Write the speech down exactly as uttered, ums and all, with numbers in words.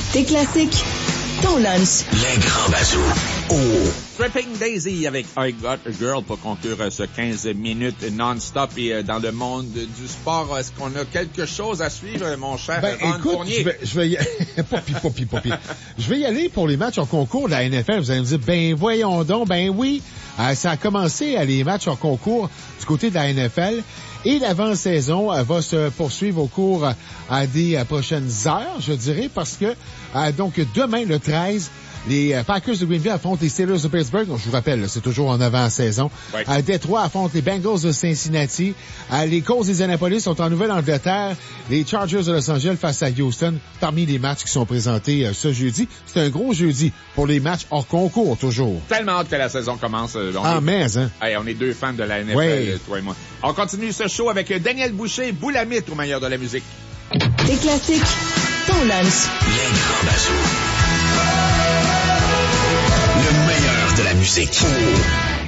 Tes classiques, ton lunch. Les grands bazous. Oh. Tripping Daisy avec I Got a Girl pour conclure ce quinze minutes non-stop. Et euh, dans le monde du sport, est-ce qu'on a quelque chose à suivre, mon cher ben, Ron écoute, Fournier? je vais, je vais y... popi, popi, popi. Je vais y aller pour les matchs en concours de la N F L. Vous allez me dire, ben voyons donc, ben oui, euh, ça a commencé à les matchs en concours du côté de la N F L. Et l'avant-saison euh, va se poursuivre au cours euh, des euh, prochaines heures, je dirais, parce que euh, donc demain, le treize, les euh, Packers de Green Bay affrontent les Steelers de Pittsburgh. Donc, je vous rappelle, c'est toujours en avant-saison. Ouais. Euh, Détroit affronte les Bengals de Cincinnati. Euh, les Colts des Indianapolis sont en Nouvelle-Angleterre. Les Chargers de Los Angeles face à Houston. Parmi les matchs qui sont présentés euh, ce jeudi, c'est un gros jeudi pour les matchs hors concours, toujours. Tellement hâte que la saison commence. On ah, est... mais, hein? Hey, on est deux fans de la N F L, ouais. toi et moi. On continue ce show avec Daniel Boucher, Boulamite au meilleur de la musique. Tes classiques, ton lunch. Les grands bazous. Le meilleur de la musique. Oh.